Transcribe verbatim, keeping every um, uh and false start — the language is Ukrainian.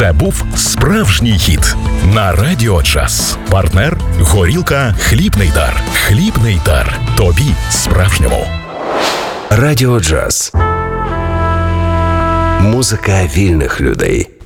Це був справжній хіт на Радіо Джаз. Партнер – горілка «Хлібний дар». «Хлібний дар». Тобі справжньому. Радіо Джаз. Музика вільних людей.